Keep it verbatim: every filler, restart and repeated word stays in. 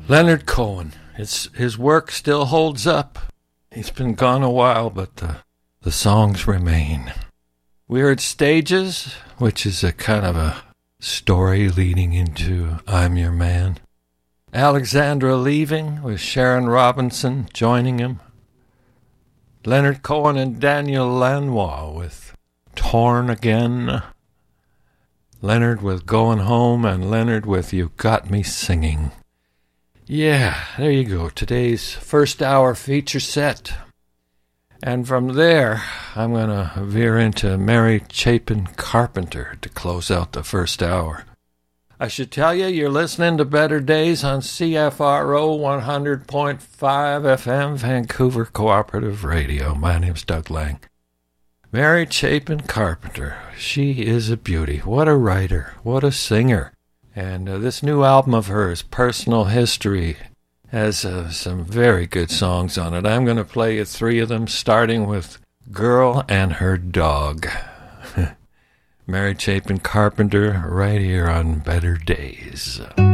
Leonard Cohen. It's, his work still holds up. He's been gone a while, but the, the songs remain. We heard Stages, which is a kind of a story leading into I'm Your Man. Alexandra Leaving with Sharon Robinson joining him. Leonard Cohen and Daniel Lanois with Torn Again. Leonard with Going Home, and Leonard with You Got Me Singing. Yeah, there you go. Today's first hour feature set. And from there, I'm going to veer into Mary Chapin Carpenter to close out the first hour. I should tell you, you're listening to Better Days on C F R O one hundred point five F M, Vancouver Cooperative Radio. My name's Doug Lang. Mary Chapin Carpenter, she is a beauty. What a writer, what a singer. And uh, this new album of hers, Personal History, has uh, some very good songs on it. I'm going to play you three of them, starting with Girl and Her Dog. Mary Chapin Carpenter, right here on Better Days.